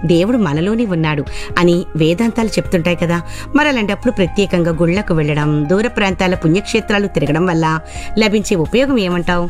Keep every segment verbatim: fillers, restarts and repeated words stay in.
దేవుడు మనలోనే ఉన్నాడు అని వేదాంతాలు చెప్తుంటాయి కదా. మరి అలాంటప్పుడు ప్రత్యేకంగా గుళ్లకు వెళ్లడం, దూర ప్రాంతాల పుణ్యక్షేత్రాలు తిరగడం వల్ల లభించే ఉపయోగం ఏమంటావు?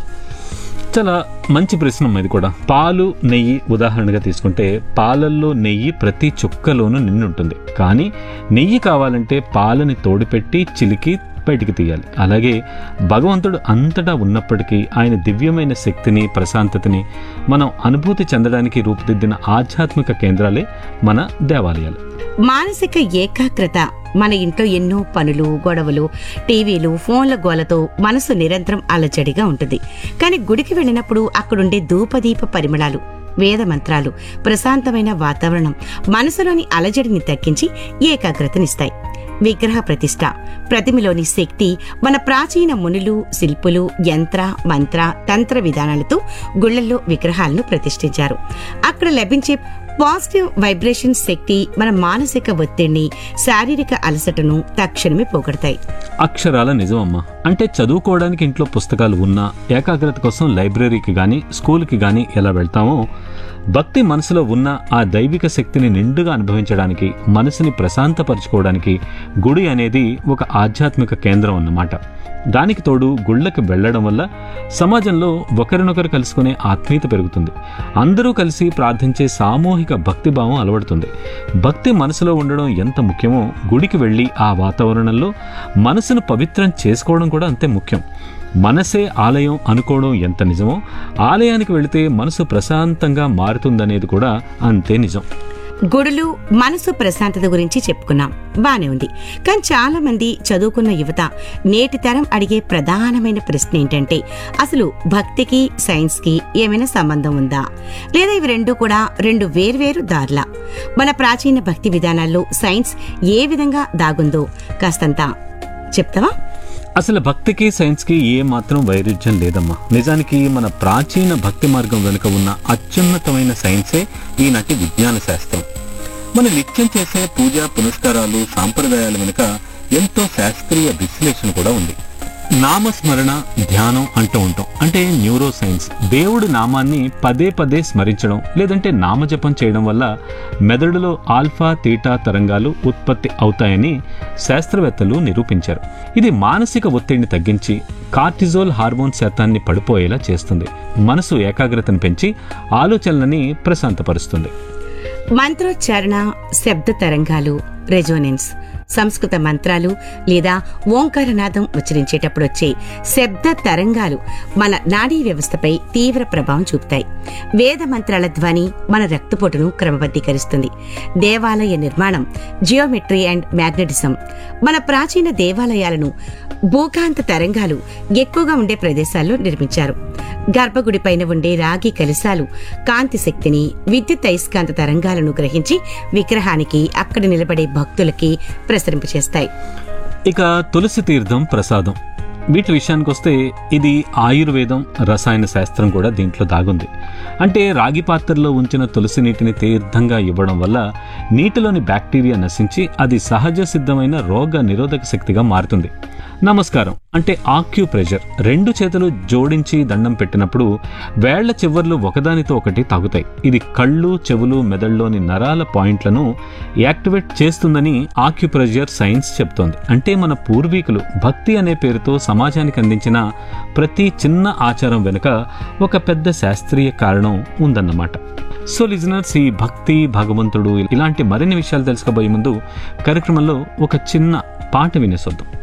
చాలా మంచి ప్రశ్న ఇది కూడా. పాలు, నెయ్యి ఉదాహరణగా తీసుకుంటే పాలల్లో నెయ్యి ప్రతి చుక్కలోనూ నిండుంటుంది. కానీ నెయ్యి కావాలంటే పాలని తోడుపెట్టి చిలికి బయటికి తీయాలి. అలాగే భగవంతుడు అంతటా ఉన్నప్పటికీ ఆయన దివ్యమైన శక్తిని, ప్రశాంతతని మనం అనుభూతి చెందడానికి రూపుదిద్దిన ఆధ్యాత్మిక కేంద్రాలే మన దేవాలయాలు. మానసిక ఏకాగ్రత. మన ఇంట్లో ఎన్నో పనులు, గొడవలు, టీవీలు, ఫోన్ల గోలతో మనసు నిరంతరం అలజడిగా ఉంటుంది. కానీ గుడికి వెళ్ళినప్పుడు అక్కడుండే ధూపదీప పరిమళాలు, వేద మంత్రాలు, ప్రశాంతమైన వాతావరణం మనసులోని అలజడిని తగ్గించి ఏకాగ్రతనిస్తాయి. విగ్రహ ప్రతిష్ఠ. ప్రతిమలోని శక్తి మన ప్రాచీన మునులు, శిల్పులు యంత్ర, మంత్ర, తంత్ర విధానాలతో గుళ్లల్లో విగ్రహాలను ప్రతిష్ఠించారు. అక్కడ లభించే పాజిటివ్ వైబ్రేషన్ శక్తి మన మానసిక ఒత్తిడిని, శారీరక అలసటను తక్షణమే పోగొడతాయి. అక్షరాల నిజమమ్మా. అంటే చదువుకోవడానికి ఇంట్లో పుస్తకాలు ఉన్నా, ఏకాగ్రత కోసం లైబ్రరీకి గానీ, స్కూల్కి గానీ ఎలా వెళ్తామో, భక్తి మనసులో ఉన్న ఆ దైవిక శక్తిని నిండుగా అనుభవించడానికి, మనసుని ప్రశాంతపరచుకోవడానికి గుడి అనేది ఒక ఆధ్యాత్మిక కేంద్రం అన్నమాట. దానికి తోడు గుళ్ళకి వెళ్లడం వల్ల సమాజంలో ఒకరినొకరు కలుసుకునే ఆత్మీయత పెరుగుతుంది. అందరూ కలిసి ప్రార్థించే సామూహిక భక్తిభావం అలవడుతుంది. భక్తి మనసులో ఉండడం ఎంత ముఖ్యమో, గుడికి వెళ్ళి ఆ వాతావరణంలో మనసును పవిత్రం చేసుకోవడం కూడా అంతే ముఖ్యం. మనసే ఆలయం అనుకోవడం ఎంత నిజమో, ఆలయానికి వెళితే మనసు ప్రశాంతంగా మారుతుందనేది కూడా అంతే నిజం. గుడులు, మనసు ప్రశాంతత గురించి చెప్పుకున్నాం, బానే ఉంది. కానీ చాలా మంది చదువుకున్న యువత నేటి తరం అడిగే ప్రధానమైన ప్రశ్న ఏంటంటే, అసలు భక్తికి సైన్స్ కి ఏమైనా సంబంధం ఉందా, లేదా ఇవి రెండు కూడా రెండు వేర్వేరు దారులా? మన ప్రాచీన భక్తి విధానాల్లో సైన్స్ ఏ విధంగా దాగుందో కాస్తంతా చెప్తావా? అసలు భక్తికి సైన్స్కి ఏ మాత్రం వైరుధ్యం లేదమ్మా. నిజానికి మన ప్రాచీన భక్తి మార్గం వెనుక ఉన్న అత్యున్నతమైన సైన్సే ఈనాటి విజ్ఞాన శాస్త్రం. మన నిత్యం చేసే పూజ, పునస్కారాలు, సాంప్రదాయాల వెనుక ఎంతో శాస్త్రీయ విశ్లేషణ కూడా ఉంది. నామస్మరణ, ధ్యానం అంటూ ఉంటాం. అంటే న్యూరో సైన్స్. దేవుడి నామాన్ని పదే పదే స్మరించడం, లేదంటే నామజపం చేయడం వల్ల మెదడులో ఆల్ఫా, తీటా తరంగాలు ఉత్పత్తి అవుతాయని శాస్త్రవేత్తలు నిరూపించారు. ఇది మానసిక ఒత్తిడిని తగ్గించి కార్టిజోల్ హార్మోన్ శాతాన్ని పడిపోయేలా చేస్తుంది. మనసు ఏకాగ్రతను పెంచి ఆలోచనలని ప్రశాంతపరుస్తుంది. మంత్రోచ్చారణ, శబ్ద తరంగాలు, రెజోనెన్స్. సంస్కృత మంత్రాలు లేదా ఓంకారనాదం ఉచ్చరించేటప్పుడు వచ్చే శబ్ద తరంగాలు మన నాడీ వ్యవస్థపై తీవ్ర ప్రభావం చూపుతాయి. వేద మంత్రాల ధ్వని మన రక్తపోటును క్రమబద్ధీకరిస్తుంది. దేవాలయ నిర్మాణం, జియోమెట్రీ అండ్ మ్యాగ్నెటిజం. మన ప్రాచీన దేవాలయాలను భూకాంత తరంగాలు ఎక్కువగా ఉండే ప్రదేశాల్లో నిర్మించారు. గర్భగుడి పైన ఉండే రాగి కలశాలు కాంతి శక్తిని, విద్యుత్ అయస్కాంత తరంగాలను గ్రహించి విగ్రహానికి, అక్కడ నిలబడే భక్తులకి ప్రసరింపచేస్తాయి. ఇక తులసి తీర్థం, ప్రసాదం. వీటి విషయానికి వస్తే ఇది ఆయుర్వేదం, రసాయన శాస్త్రం కూడా దీంట్లో దాగుంది. అంటే రాగి పాత్రలో ఉంచిన తులసి నీటిని తీర్థంగా ఇవ్వడం వల్ల నీటిలోని బ్యాక్టీరియా నశించి అది సహజ సిద్ధమైన రోగ నిరోధక శక్తిగా మారుతుంది. నమస్కారం అంటే ఆక్యూ ప్రెషర్. రెండు చేతులు జోడించి దండం పెట్టినప్పుడు వేళ్ల చివర్లు ఒకదానితో ఒకటి తాగుతాయి. ఇది కళ్ళు, చెవులు, మెదడులోని నరాల పాయింట్లను యాక్టివేట్ చేస్తుందని ఆక్యుప్రెషర్ సైన్స్ చెప్తోంది. అంటే మన పూర్వీకులు భక్తి అనే పేరుతో సమాజానికి అందించిన ప్రతి చిన్న ఆచారం వెనుక ఒక పెద్ద శాస్త్రీయ కారణం ఉందన్నమాట. సో లిజనర్స్, ఈ భక్తి, భగవంతుడు ఇలాంటి మరిన్ని విషయాలు తెలుసుకోబోయే ముందు కార్యక్రమంలో ఒక చిన్న పాట వినేసొద్దాం.